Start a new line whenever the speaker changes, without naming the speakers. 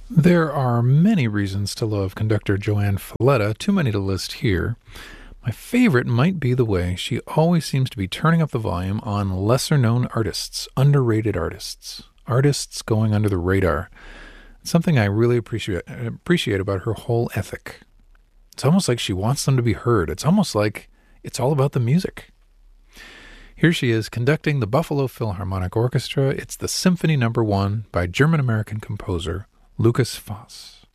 There are many reasons to love conductor Joanne Falletta, too many to list here. My favorite might be the way she always seems to be turning up the volume on lesser known artists, underrated artists, artists going under the radar. It's something I really appreciate about her whole ethic. It's almost like she wants them to be heard. It's almost like it's all about the music. Here she is conducting the Buffalo Philharmonic Orchestra. It's the Symphony No. 1 by German-American composer Lukas Foss.